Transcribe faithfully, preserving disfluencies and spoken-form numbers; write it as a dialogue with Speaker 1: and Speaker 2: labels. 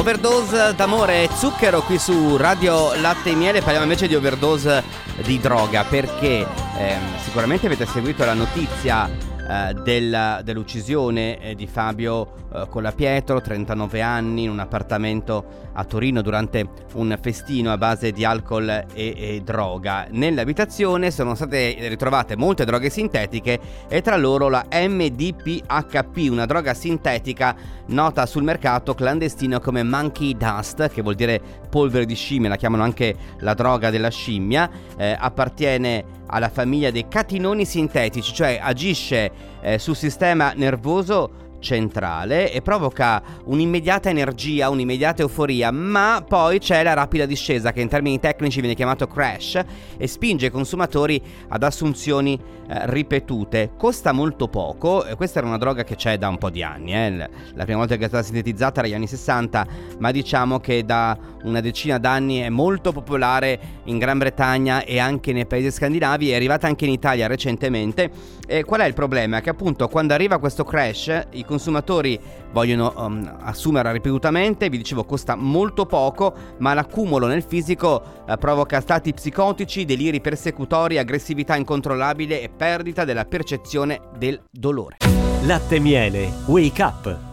Speaker 1: Overdose d'amore e zucchero qui su Radio Latte e Miele. Parliamo invece di overdose di droga, perché ehm, sicuramente avete seguito la notizia eh, del, dell'uccisione eh, di Fabio eh, Collapietro, trentanove anni, in un appartamento a Torino durante un festino a base di alcol e, e droga. Nell'abitazione sono state ritrovate molte droghe sintetiche e tra loro la M D P H P, una droga sintetica nota sul mercato clandestino come monkey dust, che vuol dire polvere di scimmia, la chiamano anche la droga della scimmia. Eh, appartiene alla famiglia dei catinoni sintetici, cioè agisce eh, sul sistema nervoso centrale e provoca un'immediata energia, un'immediata euforia, ma poi c'è la rapida discesa, che in termini tecnici viene chiamato crash, e spinge i consumatori ad assunzioni eh, ripetute. Costa molto poco, e questa era una droga che c'è da un po' di anni, eh. La prima volta che è stata sintetizzata era negli anni sessanta, ma diciamo che da una decina d'anni è molto popolare in Gran Bretagna e anche nei paesi scandinavi, è arrivata anche in Italia recentemente. E qual è il problema? Che appunto quando arriva questo crash i consumatori vogliono um, assumerla ripetutamente. Vi dicevo, costa molto poco, ma l'accumulo nel fisico uh, provoca stati psicotici, deliri persecutori, aggressività incontrollabile e perdita della percezione del dolore.
Speaker 2: Latte e Miele, Wake Up.